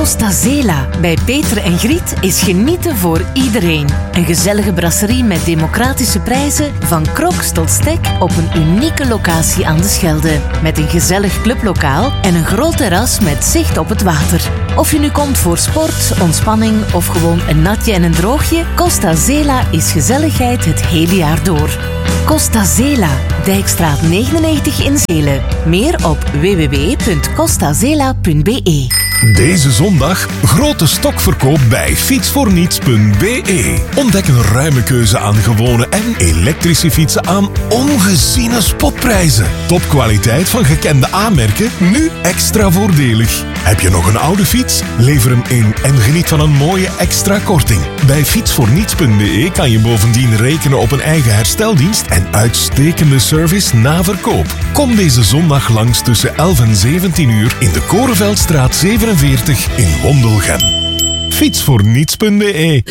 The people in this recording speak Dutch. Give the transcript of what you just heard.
Costa Zela bij Peter en Griet is genieten voor iedereen. Een gezellige brasserie met democratische prijzen, van crocs tot stek, op een unieke locatie aan de Schelde. Met een gezellig clublokaal en een groot terras met zicht op het water. Of je nu komt voor sport, ontspanning of gewoon een natje en een droogje, Costa Zela is gezelligheid het hele jaar door. Costa Zela, Dijkstraat 99 in Zelen. Meer op www.costazela.be. Deze zondag grote stokverkoop bij fietsvoorniets.be. Ontdek een ruime keuze aan gewone en elektrische fietsen aan ongeziene spotprijzen. Topkwaliteit van gekende aanmerken, nu extra voordelig. Heb je nog een oude fiets? Lever hem in en geniet van een mooie extra korting. Bij fietsvoorniets.be kan je bovendien rekenen op een eigen hersteldienst en uitstekende service na verkoop. Kom deze zondag langs tussen 11 en 17 uur in de Korenveldstraat 47 in Wondelgem. Fietsvoorniets.be.